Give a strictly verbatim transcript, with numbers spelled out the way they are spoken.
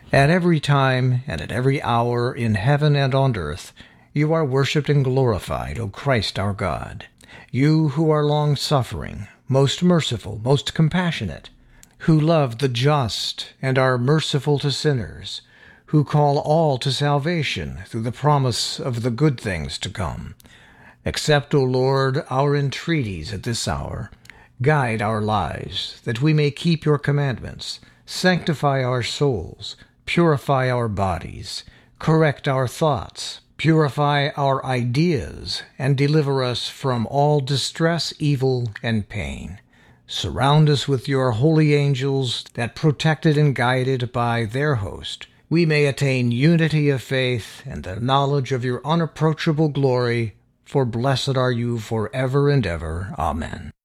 At every time and at every hour in heaven and on earth, you are worshipped and glorified, O Christ our God. You who are long-suffering, most merciful, most compassionate, who love the just and are merciful to sinners, who call all to salvation through the promise of the good things to come. Accept, O Lord, our entreaties at this hour. Guide our lives, that we may keep your commandments. Sanctify our souls. Purify our bodies. Correct our thoughts. Purify our ideas, and deliver us from all distress, evil, and pain. Surround us with your holy angels, that protected and guided by their host, we may attain unity of faith and the knowledge of your unapproachable glory, for blessed are you forever and ever. Amen.